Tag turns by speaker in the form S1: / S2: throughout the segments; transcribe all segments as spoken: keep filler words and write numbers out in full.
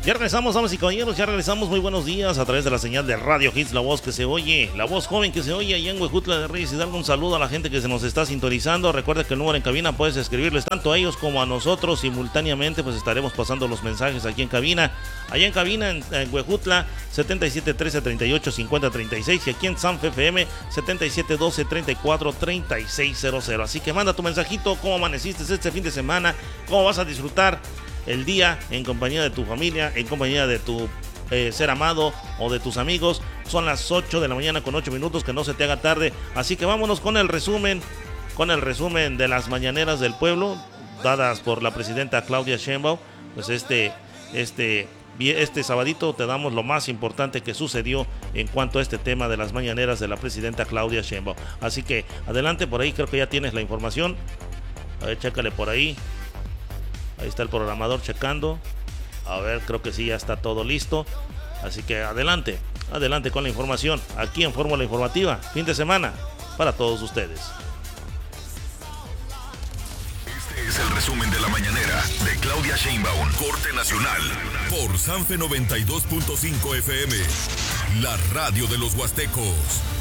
S1: Ya regresamos, damas y caballeros, ya regresamos. Muy buenos días a través de la señal de Radio Hits, la voz que se oye, la voz joven que se oye allá en Huejutla de Reyes Hidalgo. Un saludo a la gente que se nos está sintonizando. Recuerda que el número en cabina puedes escribirles tanto a ellos como a nosotros simultáneamente, pues estaremos pasando los mensajes aquí en cabina. Allá en cabina en, en Huejutla, setenta y siete trece treinta y ocho cincuenta treinta y seis, y aquí en San F M, setenta y siete doce treinta y cuatro treinta y seis cero cero. Así que manda tu mensajito, cómo amaneciste este fin de semana, cómo vas a disfrutar el día en compañía de tu familia, en compañía de tu eh, ser amado o de tus amigos. Son las ocho de la mañana con ocho minutos, que no se te haga tarde. Así que vámonos con el resumen, con el resumen de las mañaneras del pueblo, dadas por la presidenta Claudia Sheinbaum. Pues este, este, este sabadito te damos lo más importante que sucedió en cuanto a este tema de las mañaneras de la presidenta Claudia Sheinbaum. Así que adelante, por ahí creo que ya tienes la información. A ver, chécale por ahí. Ahí está el programador checando. A ver, creo que sí, ya está todo listo. Así que adelante, adelante con la información. Aquí en Fórmula Informativa, fin de semana para todos ustedes.
S2: Este es el resumen de la mañanera de Claudia Sheinbaum, corte nacional, por Sanfe noventa y dos punto cinco F M, la radio de los huastecos.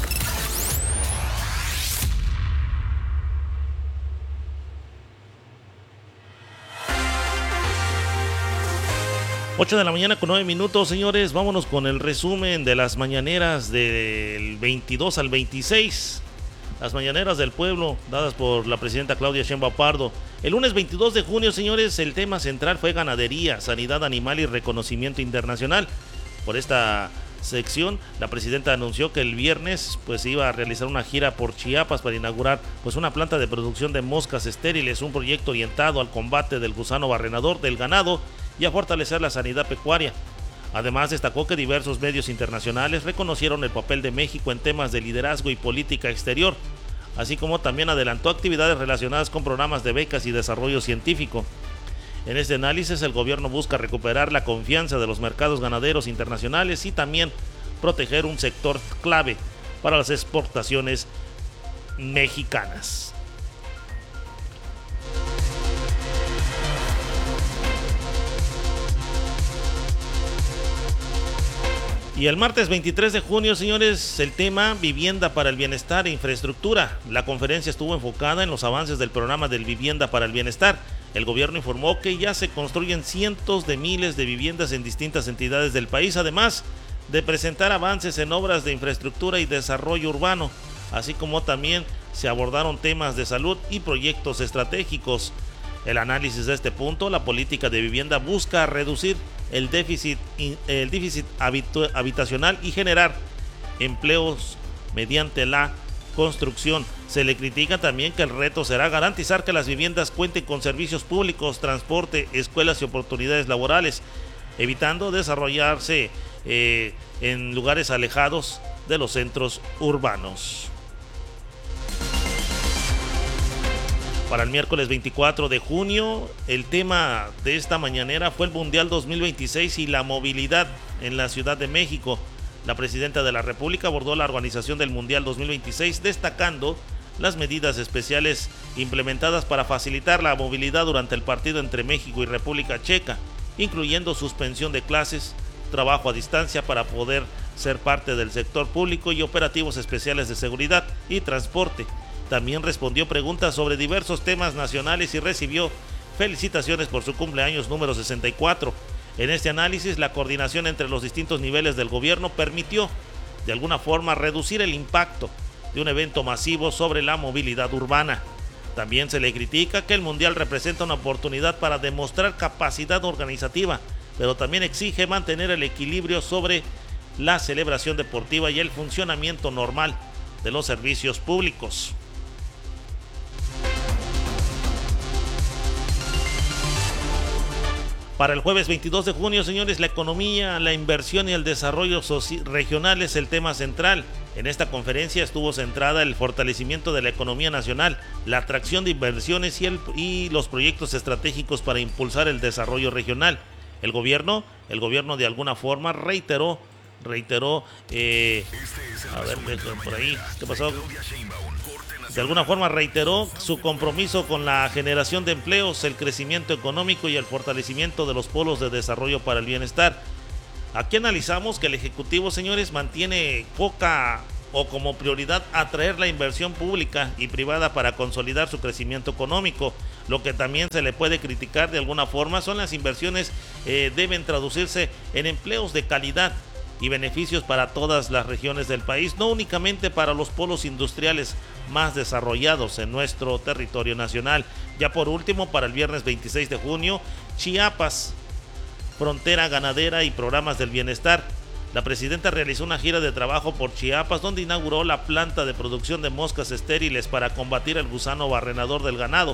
S1: ocho de la mañana con nueve minutos, señores. Vámonos con el resumen de las mañaneras del veintidós al veintiséis. Las mañaneras del pueblo, dadas por la presidenta Claudia Sheinbaum Pardo. El lunes veintidós de junio, señores, el tema central fue ganadería, sanidad animal y reconocimiento internacional. Por esta sección, la presidenta anunció que el viernes pues iba a realizar una gira por Chiapas para inaugurar pues una planta de producción de moscas estériles, un proyecto orientado al combate del gusano barrenador del ganado y a fortalecer la sanidad pecuaria. Además, destacó que diversos medios internacionales reconocieron el papel de México en temas de liderazgo y política exterior, así como también adelantó actividades relacionadas con programas de becas y desarrollo científico. En este análisis, el gobierno busca recuperar la confianza de los mercados ganaderos internacionales y también proteger un sector clave para las exportaciones mexicanas. Y el martes veintitrés de junio, señores, el tema vivienda para el bienestar e infraestructura. La conferencia estuvo enfocada en los avances del programa del Vivienda para el Bienestar. El gobierno informó que ya se construyen cientos de miles de viviendas en distintas entidades del país, además de presentar avances en obras de infraestructura y desarrollo urbano, así como también se abordaron temas de salud y proyectos estratégicos. El análisis de este punto, la política de vivienda busca reducir el déficit, el déficit habitu- habitacional y generar empleos mediante la construcción. Se le critica también que el reto será garantizar que las viviendas cuenten con servicios públicos, transporte, escuelas y oportunidades laborales, evitando desarrollarse eh, en lugares alejados de los centros urbanos. Para el miércoles veinticuatro de junio, el tema de esta mañanera fue el Mundial dos mil veintiséis y la movilidad en la Ciudad de México. La presidenta de la República abordó la organización del Mundial dos mil veintiséis, destacando las medidas especiales implementadas para facilitar la movilidad durante el partido entre México y República Checa, incluyendo suspensión de clases, trabajo a distancia para poder ser parte del sector público y operativos especiales de seguridad y transporte. También respondió preguntas sobre diversos temas nacionales y recibió felicitaciones por su cumpleaños número sesenta y cuatro. En este análisis, la coordinación entre los distintos niveles del gobierno permitió, de alguna forma, reducir el impacto de un evento masivo sobre la movilidad urbana. También se le critica que el Mundial representa una oportunidad para demostrar capacidad organizativa, pero también exige mantener el equilibrio sobre la celebración deportiva y el funcionamiento normal de los servicios públicos. Para el jueves veintidós de junio, señores, la economía, la inversión y el desarrollo soci- regional es el tema central. En esta conferencia estuvo centrada el fortalecimiento de la economía nacional, la atracción de inversiones y, el, y los proyectos estratégicos para impulsar el desarrollo regional. El gobierno, el gobierno de alguna forma reiteró reiteró, eh, a ver, déjame por ahí, ¿qué pasó? De alguna forma reiteró su compromiso con la generación de empleos, el crecimiento económico y el fortalecimiento de los polos de desarrollo para el bienestar. Aquí analizamos que el Ejecutivo, señores, mantiene poca o como prioridad atraer la inversión pública y privada para consolidar su crecimiento económico. Lo que también se le puede criticar de alguna forma son las inversiones eh, deben traducirse en empleos de calidad y beneficios para todas las regiones del país, no únicamente para los polos industriales más desarrollados en nuestro territorio nacional. Ya por último, para el viernes veintiséis de junio, Chiapas, frontera ganadera y programas del bienestar. La presidenta realizó una gira de trabajo por Chiapas, donde inauguró la planta de producción de moscas estériles para combatir el gusano barrenador del ganado,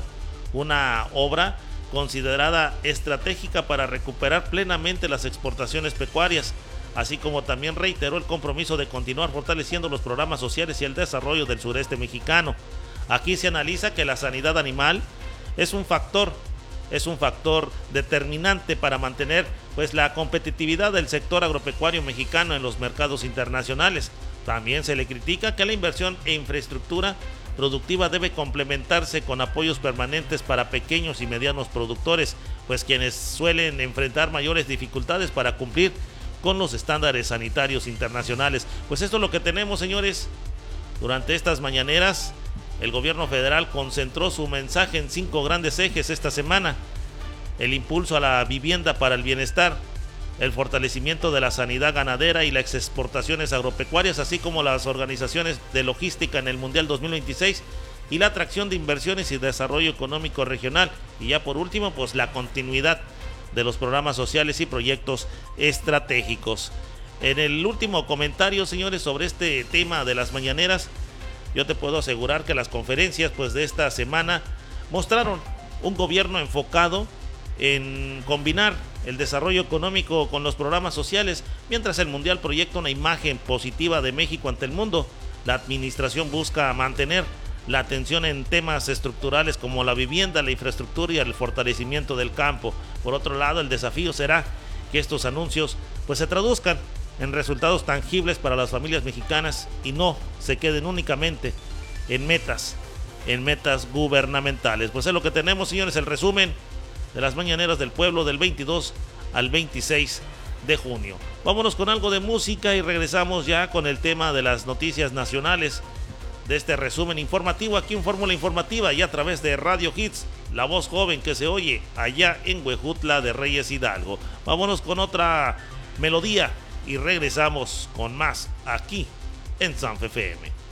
S1: una obra considerada estratégica para recuperar plenamente las exportaciones pecuarias, así como también reiteró el compromiso de continuar fortaleciendo los programas sociales y el desarrollo del sureste mexicano. Aquí se analiza que la sanidad animal es un factor es un factor determinante para mantener pues la competitividad del sector agropecuario mexicano en los mercados internacionales. También se le critica que la inversión en infraestructura productiva debe complementarse con apoyos permanentes para pequeños y medianos productores, pues quienes suelen enfrentar mayores dificultades para cumplir con los estándares sanitarios internacionales. Pues esto es lo que tenemos, señores. Durante estas mañaneras, el gobierno federal concentró su mensaje en cinco grandes ejes esta semana: el impulso a la vivienda para el bienestar, el fortalecimiento de la sanidad ganadera y las exportaciones agropecuarias, así como las organizaciones de logística en el Mundial dos mil veintiséis, y la atracción de inversiones y desarrollo económico regional. Y ya por último, pues la continuidad de los programas sociales y proyectos estratégicos. En el último comentario, señores, sobre este tema de las mañaneras, yo te puedo asegurar que las conferencias pues de esta semana mostraron un gobierno enfocado en combinar el desarrollo económico con los programas sociales, mientras el Mundial proyecta una imagen positiva de México ante el mundo. La administración busca mantener la atención en temas estructurales como la vivienda, la infraestructura y el fortalecimiento del campo. Por otro lado, el desafío será que estos anuncios pues se traduzcan en resultados tangibles para las familias mexicanas y no se queden únicamente en metas, en metas gubernamentales. Pues es lo que tenemos, señores, el resumen de las mañaneras del pueblo del veintidós al veintiséis de junio. Vámonos con algo de música y regresamos ya con el tema de las noticias nacionales de este resumen informativo aquí en Fórmula Informativa y a través de Radio Hits, la voz joven que se oye allá en Huejutla de Reyes Hidalgo. Vámonos con otra melodía y regresamos con más aquí en Sanfe F M.